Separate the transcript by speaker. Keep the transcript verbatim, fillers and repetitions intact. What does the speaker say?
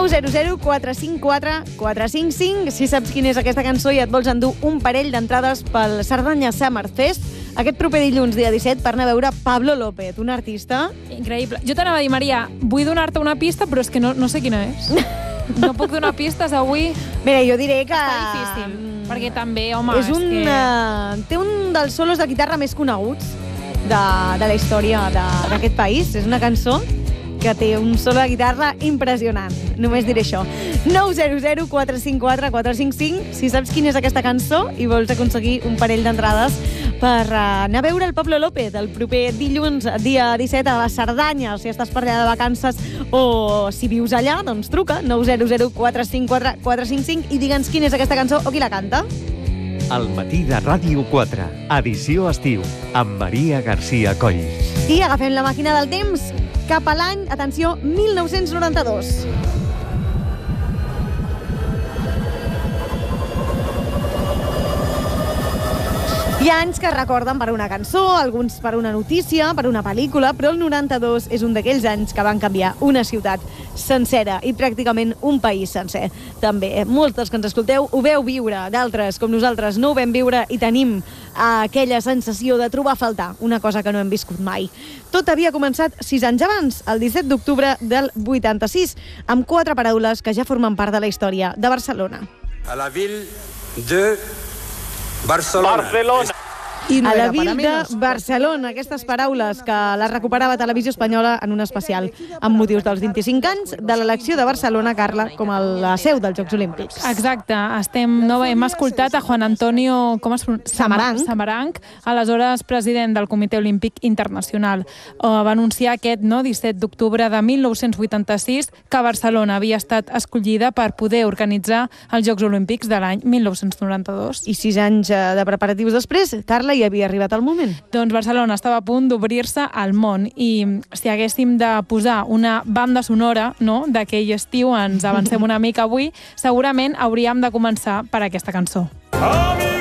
Speaker 1: nou zero zero quatre cinc quatre quatre cinc cinc. Si saps quina és aquesta cançó i et vols endur un parell d'entrades pel Cerdanya Summer Fest, aquest proper dilluns, dia disset, per anar a veure Pablo López, un artista...
Speaker 2: Increïble. Jo t'anava a dir, Maria, vull donar-te una pista, però és que no, no sé quina és. No puc donar pistes avui.
Speaker 1: Mira, jo diré que...
Speaker 2: Està difícil, perquè també, home,
Speaker 1: és un,
Speaker 2: és que...
Speaker 1: uh, té un dels solos de guitarra més coneguts de, de la història d'aquest país. És una cançó que té un solo de guitarra impressionant. Només diré això. nou zero zero quatre cinc quatre quatre cinc cinc. Si saps quina és aquesta cançó i vols aconseguir un parell d'entrades per uh, anar a veure el Pablo López el proper dilluns, dia disset, a la Cerdanya. Si estàs per allà de vacances o si vius allà, doncs truca nou zero zero quatre cinc quatre quatre cinc cinc i digue'ns quina és aquesta cançó o qui la canta.
Speaker 3: El matí de Ràdio quatre, edició estiu, amb Maria García Coll.
Speaker 1: I agafem la màquina del temps cap a l'any, atenció, mil nou-cents noranta-dos. Hi ha anys que recorden per una cançó, alguns per una notícia, per una pel·lícula, però el noranta-dos és un d'aquells anys que van canviar una ciutat sencera i pràcticament un país sencer. També molts dels que ens escolteu ho veu viure, d'altres com nosaltres no ho vam viure i tenim aquella sensació de trobar a faltar una cosa que no hem viscut mai. Tot havia començat sis anys abans, el disset d'octubre del vuitanta-sis, amb quatre paraules que ja formen part de la història de Barcelona.
Speaker 4: A la ville de Barcelona.
Speaker 5: Barcelona.
Speaker 1: I no a la ville de Barcelona, aquestes paraules que les recuperava Televisió Espanyola en un especial amb motius dels vint-i-cinc anys de l'elecció de Barcelona, Carla, com a la seu dels Jocs Olímpics.
Speaker 2: Exacte. Estem, no, hem escoltat a Juan Antonio com es pronuncia?
Speaker 1: Samaranch.
Speaker 2: Samaranch, aleshores president del Comitè Olímpic Internacional. Uh, va anunciar aquest no, disset d'octubre de mil nou-cents vuitanta-sis que Barcelona havia estat escollida per poder organitzar els Jocs Olímpics de l'any mil nou-cents noranta-dos.
Speaker 1: I sis anys eh, de preparatius després, Carla, hi havia arribat el moment.
Speaker 2: Doncs Barcelona estava a punt d'obrir-se al món i si haguéssim de posar una banda sonora no, d'aquell estiu, ens avancem una mica avui, segurament hauríem de començar per aquesta cançó.